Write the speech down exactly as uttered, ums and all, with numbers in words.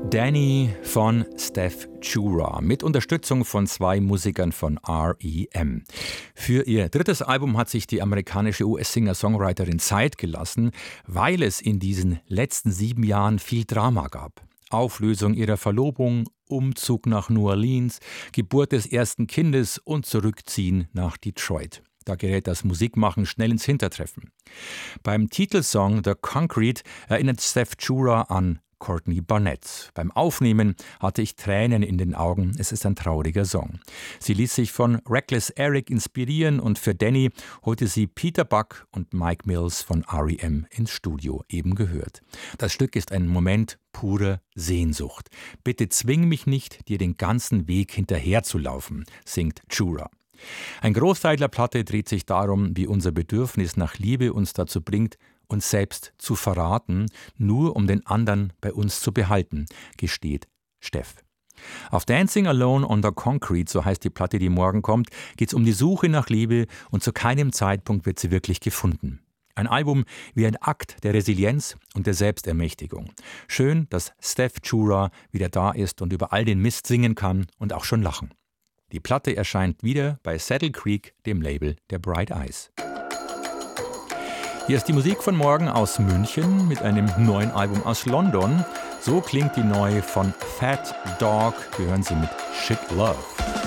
Danny von Steph Chura mit Unterstützung von zwei Musikern von R E M. Für ihr drittes Album hat sich die amerikanische U S-Singer-Songwriterin Zeit gelassen, weil es in diesen letzten sieben Jahren viel Drama gab. Auflösung ihrer Verlobung, Umzug nach New Orleans, Geburt des ersten Kindes und Zurückziehen nach Detroit. Da gerät das Musikmachen schnell ins Hintertreffen. Beim Titelsong The Concrete erinnert Steph Chura an Courtney Barnett. Beim Aufnehmen hatte ich Tränen in den Augen. Es ist ein trauriger Song. Sie ließ sich von Reckless Eric inspirieren und für Danny holte sie Peter Buck und Mike Mills von R E M ins Studio, eben gehört. Das Stück ist ein Moment purer Sehnsucht. Bitte zwing mich nicht, dir den ganzen Weg hinterherzulaufen, singt Chura. Ein Großteil der Platte dreht sich darum, wie unser Bedürfnis nach Liebe uns dazu bringt, uns selbst zu verraten, nur um den anderen bei uns zu behalten, gesteht Steph. Auf Dancing Alone on the Concrete, so heißt die Platte, die morgen kommt, geht es um die Suche nach Liebe und zu keinem Zeitpunkt wird sie wirklich gefunden. Ein Album wie ein Akt der Resilienz und der Selbstermächtigung. Schön, dass Steph Chura wieder da ist und über all den Mist singen kann und auch schon lachen. Die Platte erscheint wieder bei Saddle Creek, dem Label der Bright Eyes. Hier ist die Musik von morgen aus München mit einem neuen Album aus London. So klingt die neue von Fat Dog. Wir hören sie mit Shit Love.